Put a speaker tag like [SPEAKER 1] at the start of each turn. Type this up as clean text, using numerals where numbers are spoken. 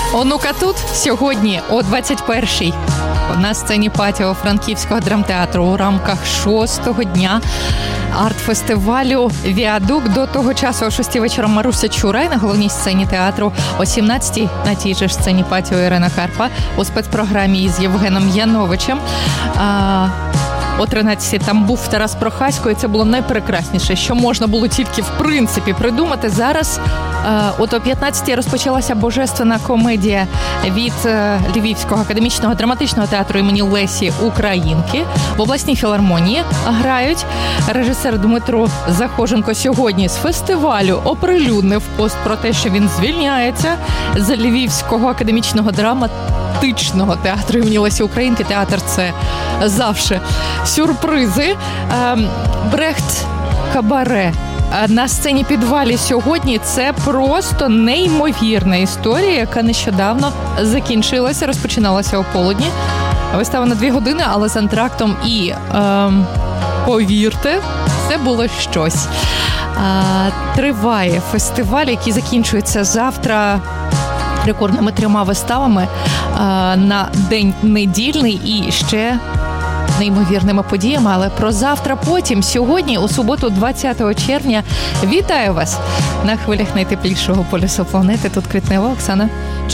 [SPEAKER 1] Онука тут сьогодні о 21-й на сцені патіо Франківського драмтеатру у рамках 6-го дня арт-фестивалю «Віадук». До того часу о 6 вечора Маруся Чурай на головній сцені театру, о 17-й на тій же сцені патіо Ірина Карпа у спецпрограмі із Євгеном Яновичем. О 13-й там був Тарас Прохасько, і це було найпрекрасніше, що можна було тільки в принципі придумати. Зараз от о 15-й розпочалася божественна комедія від Львівського академічного драматичного театру імені Лесі Українки. В обласній філармонії грають. Режисер Дмитро Захоженко сьогодні з фестивалю оприлюднив пост про те, що він звільняється з Львівського академічного драматичного театру імені Лесі Українки. Театр – це завжди сюрпризи. Брехт Кабаре на сцені підвалі сьогодні. Це просто неймовірна історія, яка нещодавно закінчилася, розпочиналася о полудні. Вистава на 2 години, але з антрактом і, повірте, це було щось. Триває фестиваль, який закінчується завтра рекордними 3 виставами на день недільний і ще неймовірними подіями, але про завтра потім. Сьогодні, у суботу, 20 червня, вітаю вас на хвилях найтеплішого полюсу планети. Тут Квітнева Оксана